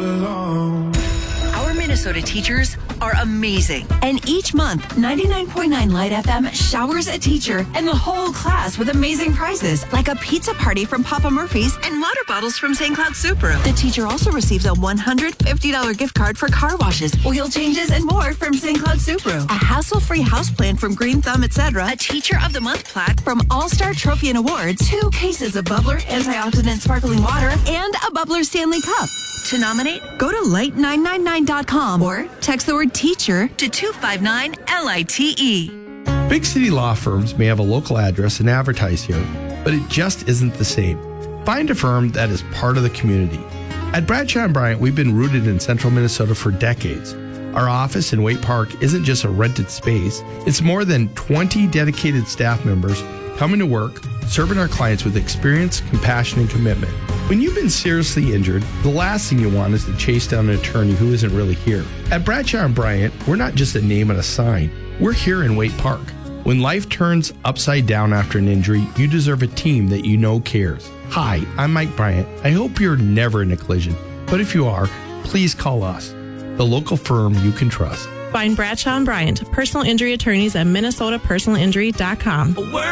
belong. Our Minnesota teachers are amazing. And each month, 99.9 Light FM showers a teacher and the whole class with amazing prizes, like a pizza party from Papa Murphy's and water bottles from St. Cloud Subaru. The teacher also receives a $150 gift card for car washes, oil changes, and more from St. Cloud Subaru. A hassle-free house plan from Green Thumb, etc. A Teacher of the Month plaque from All-Star Trophy and Awards, 2 cases of Bubbler antioxidant sparkling water, and a Bubbler Stanley Cup. To nominate, go to light999.com or text the word teacher to 259-LITE. Big city law firms may have a local address and advertise here, but it just isn't the same. Find a firm that is part of the community. At Bradshaw & Bryant, we've been rooted in central Minnesota for decades. Our office in Waite Park isn't just a rented space. It's more than 20 dedicated staff members coming to work, serving our clients with experience, compassion, and commitment. When you've been seriously injured, the last thing you want is to chase down an attorney who isn't really here. At Bradshaw & Bryant, we're not just a name on a sign. We're here in Waite Park. When life turns upside down after an injury, you deserve a team that you know cares. Hi, I'm Mike Bryant. I hope you're never in a collision, but if you are, please call us, the local firm you can trust. Find Bradshaw & Bryant, personal injury attorneys at minnesotapersonalinjury.com.